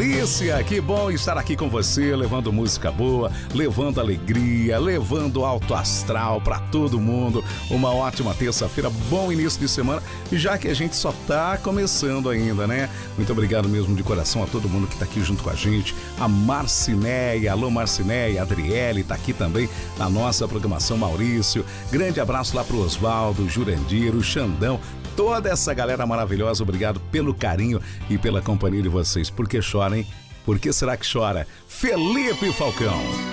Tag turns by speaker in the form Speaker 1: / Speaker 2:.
Speaker 1: delícia, que bom estar aqui com você, levando música boa, levando alegria, levando alto astral pra todo mundo. Uma ótima terça-feira, bom início de semana, já que a gente só tá começando ainda, né? Muito obrigado mesmo de coração a todo mundo que tá aqui junto com a gente. A Marcinéia, alô Marcinéia, a Adriele tá aqui também na nossa programação, Maurício. Grande abraço lá pro Oswaldo, Jurandir, o Xandão, toda essa galera maravilhosa. Obrigado pelo carinho e pela companhia de vocês. Por que chora, hein? Por que será que chora? Felipe Falcão.